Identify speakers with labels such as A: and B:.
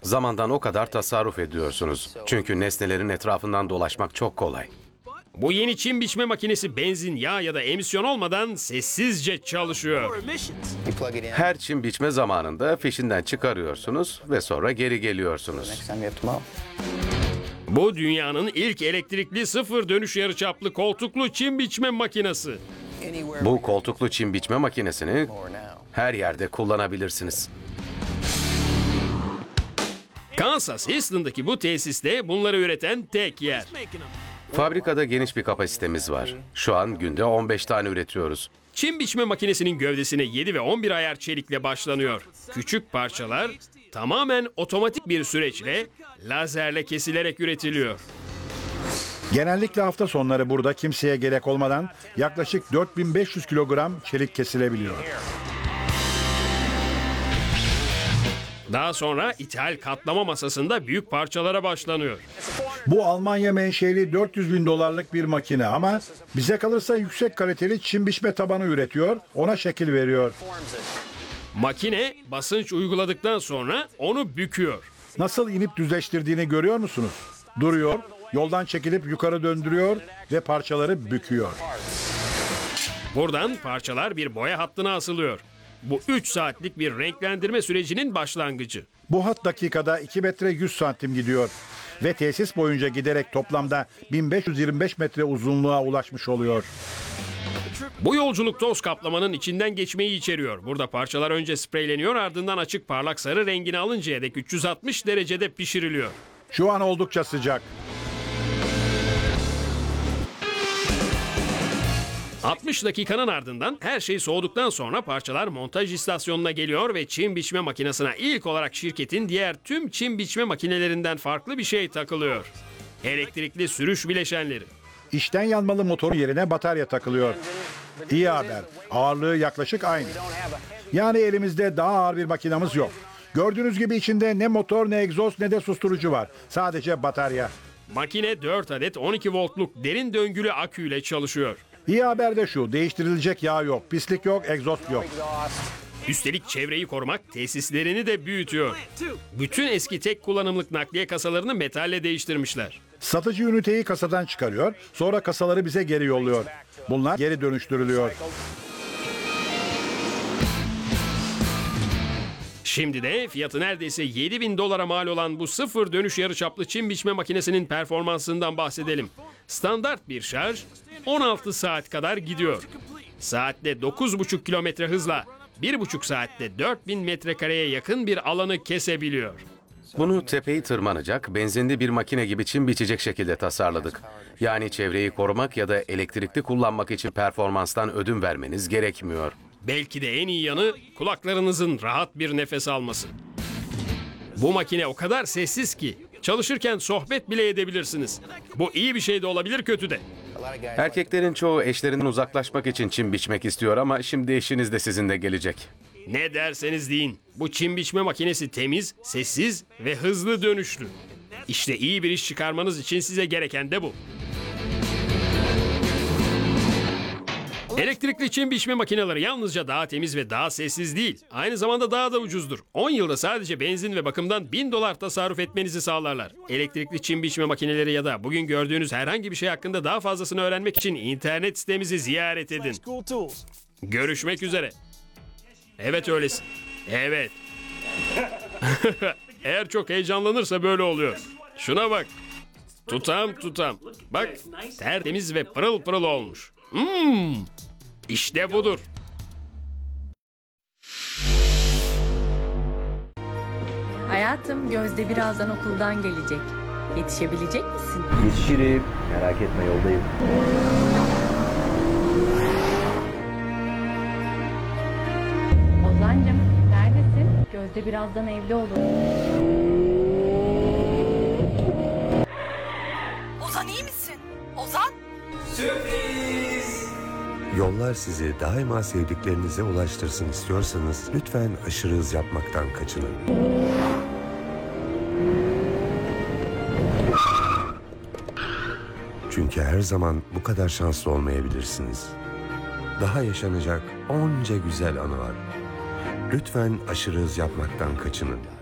A: Zamandan o kadar tasarruf ediyorsunuz. Çünkü nesnelerin etrafından dolaşmak çok kolay.
B: Bu yeni çim biçme makinesi benzin, yağ ya da emisyon olmadan sessizce çalışıyor.
A: Her çim biçme zamanında fişinden çıkarıyorsunuz ve sonra geri geliyorsunuz.
B: Bu dünyanın ilk elektrikli sıfır dönüş yarıçaplı koltuklu çim biçme makinesi.
A: Bu koltuklu çim biçme makinesini her yerde kullanabilirsiniz.
B: Kansas Houston'daki bu tesiste bunları üreten tek yer.
A: Fabrikada geniş bir kapasitemiz var. Şu an günde 15 tane üretiyoruz.
B: Çim biçme makinesinin gövdesine 7 ve 11 ayar çelikle başlanıyor. Küçük parçalar tamamen otomatik bir süreçle lazerle kesilerek üretiliyor.
C: Genellikle hafta sonları burada kimseye gerek olmadan yaklaşık 4500 kilogram çelik kesilebiliyor.
B: Daha sonra ithal katlama masasında büyük parçalara başlanıyor.
C: Bu Almanya menşeli 400 bin dolarlık bir makine ama bize kalırsa yüksek kaliteli çim biçme tabanı üretiyor, ona şekil veriyor.
B: Makine basınç uyguladıktan sonra onu büküyor.
C: Nasıl inip düzleştirdiğini görüyor musunuz? Duruyor, yoldan çekilip yukarı döndürüyor ve parçaları büküyor.
B: Buradan parçalar bir boya hattına asılıyor. Bu 3 saatlik bir renklendirme sürecinin başlangıcı.
C: Bu hat dakikada 2 metre 100 santim gidiyor ve tesis boyunca giderek toplamda 1525 metre uzunluğa ulaşmış oluyor.
B: Bu yolculuk toz kaplamanın içinden geçmeyi içeriyor. Burada parçalar önce spreyleniyor, ardından açık parlak sarı rengini alıncaya dek 360 derecede pişiriliyor.
C: Şu an oldukça sıcak.
B: 60 dakikanın ardından her şey soğuduktan sonra parçalar montaj istasyonuna geliyor ve çim biçme makinesine ilk olarak şirketin diğer tüm çim biçme makinelerinden farklı bir şey takılıyor. Elektrikli sürüş bileşenleri.
C: İçten yanmalı motorun yerine batarya takılıyor. İyi haber, ağırlığı yaklaşık aynı. Yani elimizde daha ağır bir makinamız yok. Gördüğünüz gibi içinde ne motor, ne egzoz, ne de susturucu var. Sadece batarya.
B: Makine 4 adet 12 voltluk derin döngülü aküyle çalışıyor.
C: İyi haber de şu, değiştirilecek yağ yok, pislik yok, egzoz yok.
B: Üstelik çevreyi korumak tesislerini de büyütüyor. Bütün eski tek kullanımlık nakliye kasalarını metalle değiştirmişler.
C: Satıcı üniteyi kasadan çıkarıyor, sonra kasaları bize geri yolluyor. Bunlar geri dönüştürülüyor.
B: Şimdi de fiyatı neredeyse 7.000 dolara mal olan bu sıfır dönüş yarıçaplı çim biçme makinesinin performansından bahsedelim. Standart bir şarj 16 saat kadar gidiyor. Saatte 9,5 kilometre hızla 1,5 saatte 4000 metrekareye yakın bir alanı kesebiliyor.
A: Bunu tepeyi tırmanacak, benzinli bir makine gibi çim biçecek şekilde tasarladık. Yani çevreyi korumak ya da elektrikli kullanmak için performanstan ödün vermeniz gerekmiyor.
B: Belki de en iyi yanı kulaklarınızın rahat bir nefes alması. Bu makine o kadar sessiz ki çalışırken sohbet bile edebilirsiniz. Bu iyi bir şey de olabilir, kötü de.
A: Erkeklerin çoğu eşlerinden uzaklaşmak için çim biçmek istiyor ama şimdi eşiniz de sizinle gelecek.
B: Ne derseniz deyin, bu çim biçme makinesi temiz, sessiz ve hızlı dönüşlü. İşte iyi bir iş çıkarmanız için size gereken de bu. Elektrikli çim biçme makineleri yalnızca daha temiz ve daha sessiz değil, aynı zamanda daha da ucuzdur. 10 yılda sadece benzin ve bakımdan 1000 dolar tasarruf etmenizi sağlarlar. Elektrikli çim biçme makineleri ya da bugün gördüğünüz herhangi bir şey hakkında daha fazlasını öğrenmek için internet sitemizi ziyaret edin. Görüşmek üzere. Evet öylesin. Evet. Eğer çok heyecanlanırsa böyle oluyor. Şuna bak. Tutam. Bak, tertemiz ve pırıl pırıl olmuş. İşte budur.
D: Hayatım, Gözde birazdan okuldan gelecek. Yetişebilecek misin?
E: Yetişirim. Merak etme, yoldayım.
D: Ozan'cığım, neredesin? Gözde birazdan evde olur.
F: Ozan iyi misin? Ozan?
G: Yollar sizi daima sevdiklerinize ulaştırsın istiyorsanız lütfen aşırı hız yapmaktan kaçının. Çünkü her zaman bu kadar şanslı olmayabilirsiniz. Daha yaşanacak onca güzel anı var. Lütfen aşırı hız yapmaktan kaçının.